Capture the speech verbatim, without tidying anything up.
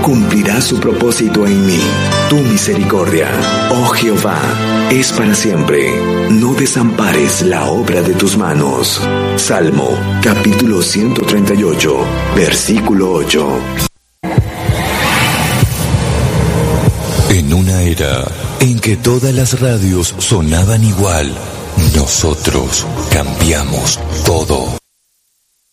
cumplirá su propósito en mí. Tu misericordia, oh Jehová, es para siempre. No desampares la obra de tus manos. Salmo, capítulo ciento treinta y ocho, versículo ocho. En una era en que todas las radios sonaban igual, nosotros cambiamos todo.